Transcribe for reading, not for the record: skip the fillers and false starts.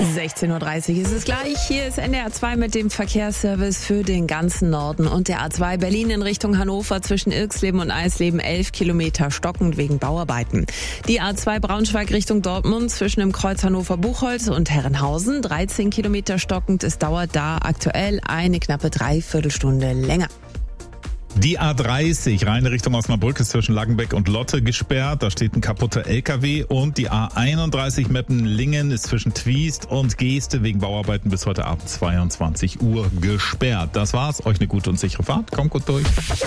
16.30 Uhr ist es gleich. Hier ist NDR 2 mit dem Verkehrsservice für den ganzen Norden und der A2 Berlin in Richtung Hannover zwischen Irxleben und Eisleben 11 Kilometer stockend wegen Bauarbeiten. Die A2 Braunschweig Richtung Dortmund zwischen dem Kreuz Hannover-Buchholz und Herrenhausen 13 Kilometer stockend. Es dauert da aktuell eine knappe Dreiviertelstunde länger. Die A30 rein Richtung Osnabrück ist zwischen Langenbeck und Lotte gesperrt. Da steht ein kaputter LKW. Und die A31 Meppen-Lingen ist zwischen Twiest und Geeste wegen Bauarbeiten bis heute Abend 22 Uhr gesperrt. Das war's. Euch eine gute und sichere Fahrt. Kommt gut durch.